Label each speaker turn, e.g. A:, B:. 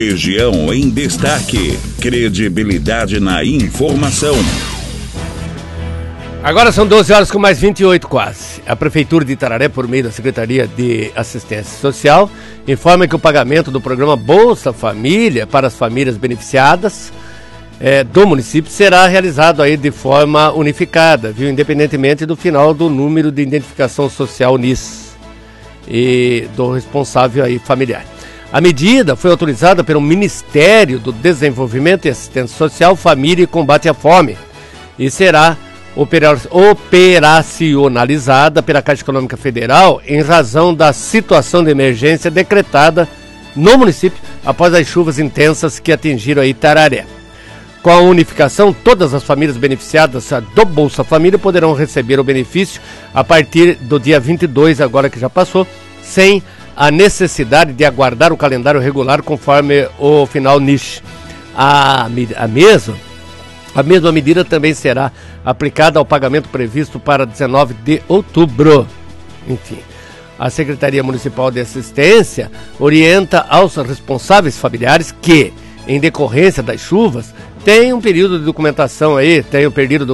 A: Região em destaque. Credibilidade na informação.
B: Agora são 12 horas com mais 28 quase. A Prefeitura de Itararé, por meio da Secretaria de Assistência Social, informa que o pagamento do programa Bolsa Família para as famílias beneficiadas do município será realizado aí de forma unificada, viu? Independentemente do final do número de identificação social NIS e do responsável aí familiar. A medida foi autorizada pelo Ministério do Desenvolvimento e Assistência Social, Família e Combate à Fome e será operacionalizada pela Caixa Econômica Federal em razão da situação de emergência decretada no município após as chuvas intensas que atingiram a Itararé. Com a unificação, todas as famílias beneficiadas do Bolsa Família poderão receber o benefício a partir do dia 22, agora que já passou, sem a necessidade de aguardar o calendário regular conforme o final NIS. A mesma medida também será aplicada ao pagamento previsto para 19 de outubro. Enfim, a Secretaria Municipal de Assistência orienta aos responsáveis familiares que, em decorrência das chuvas, tem um período de documentação aí, tem um período